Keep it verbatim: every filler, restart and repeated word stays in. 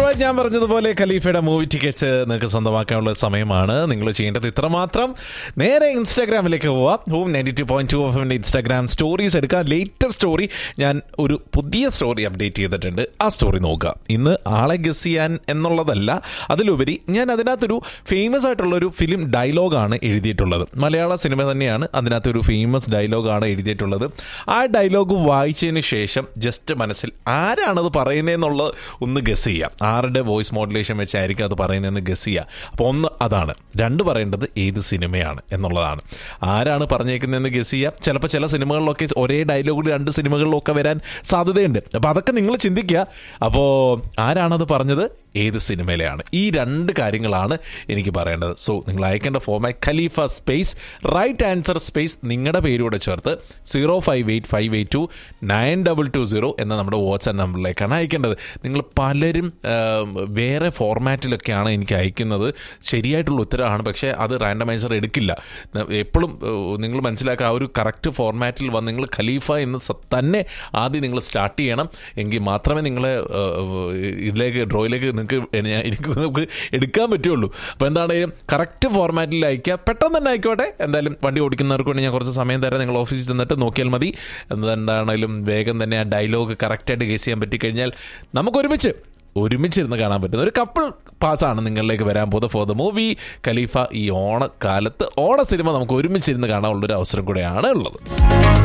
Alright, ഞാൻ പറഞ്ഞതുപോലെ ഖലീഫയുടെ മൂവി ടിക്കറ്റ്സ് നിങ്ങൾക്ക് സ്വന്തമാക്കാനുള്ള സമയമാണ്. നിങ്ങൾ ചെയ്യേണ്ടത് ഇത്രമാത്രം. നേരെ ഇൻസ്റ്റാഗ്രാമിലേക്ക് പോവാം. Home ninety two point two F എമ്മിന്റെ ഇൻസ്റ്റാഗ്രാം സ്റ്റോറീസ് എടുക്കാം. ലേറ്റസ്റ്റ് സ്റ്റോറി, ഞാൻ ഒരു പുതിയ സ്റ്റോറി അപ്ഡേറ്റ് ചെയ്തിട്ടുണ്ട്. ആ സ്റ്റോറി നോക്കുക. ഇന്ന് ആളെ ഗസ് ചെയ്യാൻ എന്നുള്ളതല്ല, അതിലുപരി ഞാൻ അതിനകത്തൊരു ഫേമസ് ആയിട്ടുള്ളൊരു ഫിലിം ഡയലോഗാണ് എഴുതിയിട്ടുള്ളത്. മലയാള സിനിമ തന്നെയാണ്, അതിനകത്തൊരു ഫേമസ് ഡയലോഗാണ് എഴുതിയിട്ടുള്ളത്. ആ ഡയലോഗ് വായിച്ചതിന് ശേഷം ജസ്റ്റ് മനസ്സിൽ ആരാണത് പറയുന്നതെന്നുള്ളത് ഒന്ന് ഗസ് ചെയ്യാം. ആരുടെ വോയിസ് മോഡുലേഷൻ വെച്ചായിരിക്കും അത് പറയുന്നതെന്ന് ഗസ് ചെയ്യുക. അപ്പോൾ ഒന്ന് അതാണ്. രണ്ട് പറയേണ്ടത് ഏത് സിനിമയാണ് എന്നുള്ളതാണ്. ആരാണ് പറഞ്ഞേക്കുന്നതെന്ന് ഗസ് ചെയ്യുക. ചിലപ്പോൾ ചില സിനിമകളിലൊക്കെ ഒരേ ഡയലോഗിൽ രണ്ട് സിനിമകളിലൊക്കെ വരാൻ സാധ്യതയുണ്ട്. അപ്പോൾ അതൊക്കെ നിങ്ങൾ ചിന്തിക്കുക. അപ്പോൾ ആരാണത് പറഞ്ഞത്, ഏത് സിനിമയിലെയാണ്, ഈ രണ്ട് കാര്യങ്ങളാണ് എനിക്ക് പറയേണ്ടത്. സോ നിങ്ങൾ അയക്കേണ്ട ഫോർമാറ്റ് ഖലീഫ സ്പേസ് റൈറ്റ് ആൻസർ സ്പേസ് നിങ്ങളുടെ പേരൂടെ ചേർത്ത് zero five eight five eight to nine double two zero എന്ന നമ്മുടെ വാട്സ്ആപ്പ് നമ്പറിലേക്കാണ് അയക്കേണ്ടത്. നിങ്ങൾ പലരും വേറെ ഫോർമാറ്റിലൊക്കെയാണ് എനിക്ക് അയക്കുന്നത്. ശരിയായിട്ടുള്ള ഉത്തരമാണ്, പക്ഷേ അത് റാൻഡമൈസർ എടുക്കില്ല. എപ്പോഴും നിങ്ങൾ മനസ്സിലാക്കുക, ആ ഒരു കറക്റ്റ് ഫോർമാറ്റിൽ വന്ന് നിങ്ങൾ ഖലീഫ എന്ന് തന്നെ ആദ്യം നിങ്ങൾ സ്റ്റാർട്ട് ചെയ്യണം. എങ്കിൽ മാത്രമേ നിങ്ങളെ ഇതിലേക്ക് ഡ്രോയിലേക്ക് നിങ്ങൾക്ക് എനിക്ക് നമുക്ക് എടുക്കാൻ പറ്റുള്ളൂ. അപ്പോൾ എന്താണെങ്കിലും കറക്റ്റ് ഫോർമാറ്റിൽ അയക്കുക. പെട്ടെന്ന് തന്നെ ആയിക്കോട്ടെ. എന്തായാലും വണ്ടി ഓടിക്കുന്നവർക്ക് വേണ്ടി ഞാൻ കുറച്ച് സമയം തരാം. നിങ്ങൾ ഓഫീസിൽ ചെന്നിട്ട് നോക്കിയാൽ മതി. എന്താണെങ്കിലും വേഗം തന്നെ ആ ഡയലോഗ് കറക്റ്റായിട്ട് ഗസ് ചെയ്യാൻ പറ്റിക്കഴിഞ്ഞാൽ നമുക്ക് ഒരുമിച്ച് ഒരുമിച്ചിരുന്ന് കാണാൻ പറ്റുന്ന ഒരു കപ്പിൾ പാസ്സാണ് നിങ്ങളിലേക്ക് വരാൻ പോകുന്നത് ഫോർ ദ മൂവി ഖലീഫ. ഈ ഓണക്കാലത്ത് ഓണ സിനിമ നമുക്ക് ഒരുമിച്ചിരുന്ന് കാണാനുള്ളൊരു അവസരം കൂടെയാണ് ഉള്ളത്.